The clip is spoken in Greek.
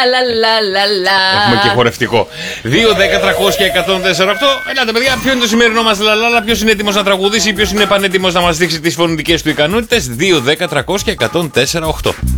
Έχουμε και χορευτικό. 2, 10, 300 και 104,8. Ελάτε, παιδιά, ποιο είναι το σημερινό μας λαλάλα, ποιος είναι έτοιμος να τραγουδήσει, ποιος είναι πανέτοιμος να μας δείξει τις φωνητικές του ικανότητες. 2, 10, 300 και 104,8.